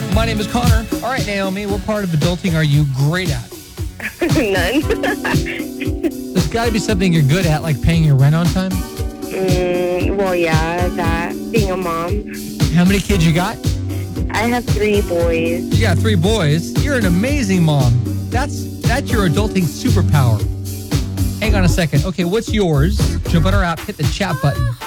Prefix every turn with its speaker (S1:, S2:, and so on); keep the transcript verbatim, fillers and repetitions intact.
S1: My name is Connor. All right, Naomi, what part of adulting are you great at?
S2: None.
S1: There's got to be something you're good at, like paying your rent on time.
S2: mm, well, yeah, that. Being a mom.
S1: How many kids you got?
S2: I have three boys.
S1: You got three boys. You're an amazing mom. That's that's your adulting superpower. Hang on a second. Okay, what's yours? Jump on our app, hit the chat button.